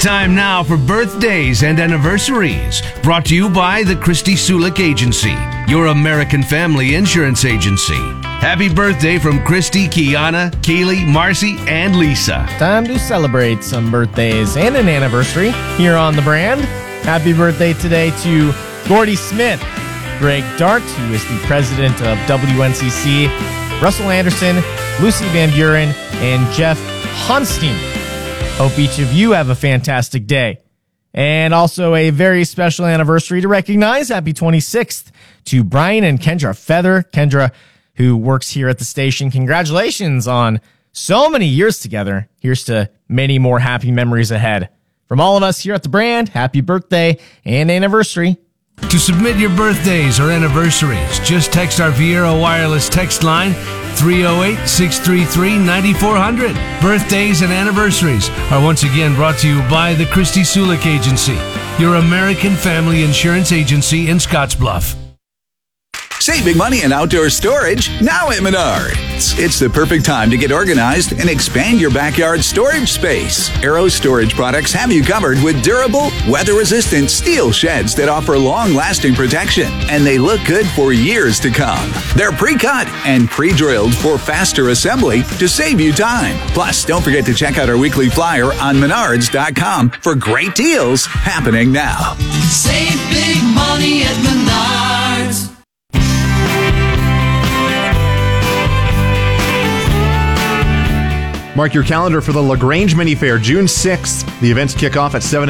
Time now for birthdays and anniversaries. Brought to you by the Christy Sulik Agency, your American family insurance agency. Happy birthday from Christy, Kiana, Kaylee, Marcy, and Lisa. Time to celebrate some birthdays and an anniversary here on The Brand. Happy birthday today to Gordy Smith, Greg Dart, who is the president of WNCC, Russell Anderson, Lucy Van Buren, and Jeff Honstein. Hope each of you have a fantastic day. And also a very special anniversary to recognize. Happy 26th to Brian and Kendra Feather. Kendra, who works here at the station. Congratulations on so many years together. Here's to many more happy memories ahead. From all of us here at The Brand, happy birthday and anniversary. To submit your birthdays or anniversaries, just text our Viera wireless text line 308-633-9400. Birthdays and anniversaries are once again brought to you by the Christy Sulik Agency, your American family insurance agency in Scottsbluff. Saving money in outdoor storage now at Menards. It's the perfect time to get organized and expand your backyard storage space. Arrow Storage Products have you covered with durable, weather-resistant steel sheds that offer long-lasting protection, and they look good for years to come. They're pre-cut and pre-drilled for faster assembly to save you time. Plus, don't forget to check out our weekly flyer on Menards.com for great deals happening now. Save big money at Menards. Mark your calendar for the LaGrange Mini Fair, June 6th. The events kick off at 7